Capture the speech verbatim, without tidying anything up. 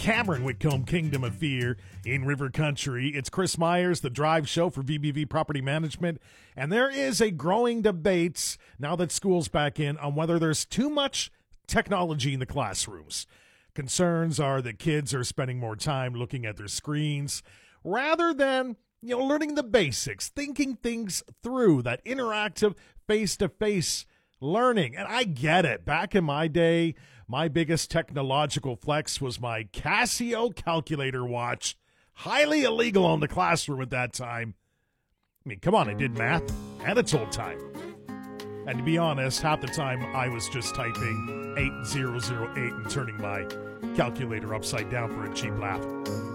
Cameron Whitcomb, Kingdom of Fear in River Country. It's Chris Myers, the Drive Show for V B V Property Management. And there is a growing debate now that school's back in on whether there's too much technology in the classrooms. Concerns are that kids are spending more time looking at their screens rather than, you know, learning the basics, thinking things through, that interactive face-to-face learning. And I get it. Back in my day, my biggest technological flex was my Casio calculator watch. Highly illegal in the classroom at that time. I mean, come on, I did math and it told time. And to be honest, half the time I was just typing eight thousand eight and turning my calculator upside down for a cheap laugh.